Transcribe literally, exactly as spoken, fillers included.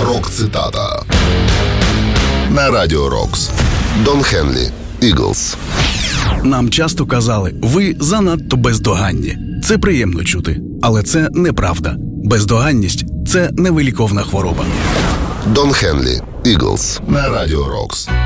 Рок-цитата на Радіо Рокс. Дон Хенлі, Eagles. Нам часто казали, ви занадто бездоганні. Це приємно чути, але це неправда. Бездоганність – це невиліковна хвороба. Дон Хенлі, Eagles на Радіо Рокс.